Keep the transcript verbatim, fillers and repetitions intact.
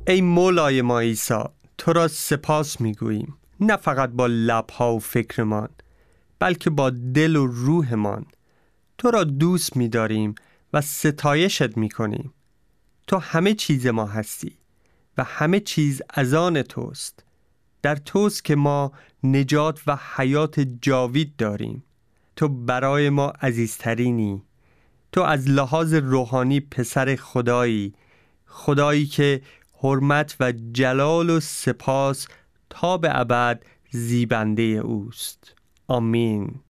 ای مولای ما عیسی، تو را سپاس میگوییم، نه فقط با لبها و فکرمان بلکه با دل و روحمان. تو را دوست می‌داریم و ستایشت می‌کنیم. تو همه چیز ما هستی و همه چیز از آن توست. در توست که ما نجات و حیات جاوید داریم. تو برای ما عزیزترینی. تو از لحاظ روحانی پسر خدایی، خدایی که حرمت و جلال و سپاس تا به ابد زیبنده اوست. آمین.